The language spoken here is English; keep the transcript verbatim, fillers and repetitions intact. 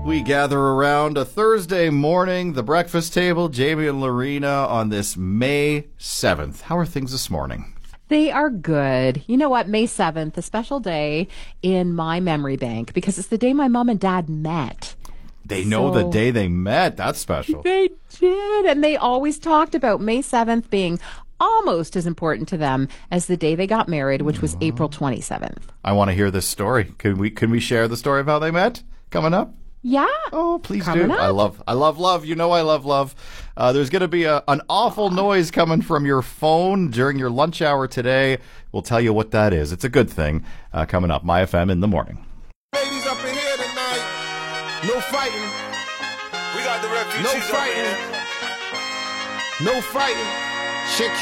We gather around a Thursday morning, the breakfast table, Jamie and Lorena, on this May seventh. How are things this morning? They are good. You know what? May seventh, a special day in my memory bank because it's the day my mom and dad met. They know So- the day they met. That's special. They did. And they always talked about May seventh being almost as important to them as the day they got married, which was April twenty-seventh. I want to hear this story. Can we can we share the story of how they met coming up? Yeah. Oh, please Coming do. up. I love, I love love. You know I love love. Uh, there's going to be a, an awful noise coming from your phone during your lunch hour today. We'll tell you what that is. It's a good thing. Uh, coming up, My F M in the morning. Ladies up in here tonight. No fighting. We got the refugees No over fighting. here. No fighting. Shit